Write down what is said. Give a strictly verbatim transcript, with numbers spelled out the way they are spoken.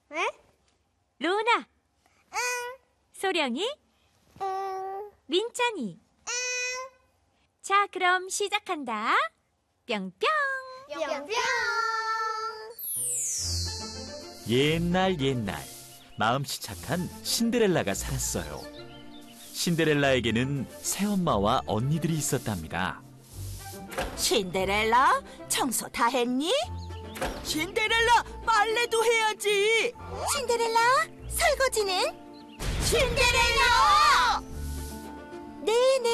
응? 로나, 응. 소령이, 응. 민찬이. 자, 그럼 시작한다. 뿅뿅. 뿅뿅. 옛날 옛날 마음씨 착한 신데렐라가 살았어요. 신데렐라에게는 새엄마와 언니들이 있었답니다. 신데렐라, 청소 다 했니? 신데렐라, 빨래도 해야지. 신데렐라, 설거지는? 신데렐라! 네네.